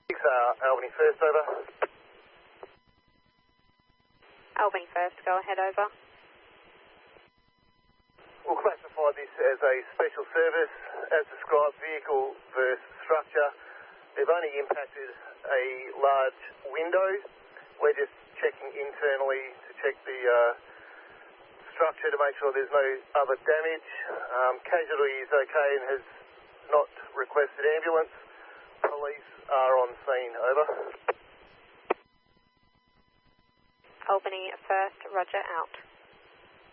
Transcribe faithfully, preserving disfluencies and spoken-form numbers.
six, uh, Albany First, over. Albany First, go ahead, over. We'll classify this as a special service. As described, vehicle versus structure. They've only impacted a large window. We're just checking internally to check the uh, structure to make sure there's no other damage. Um, casualty is okay and has not requested ambulance. Police are on scene, over. Albany First, roger, out.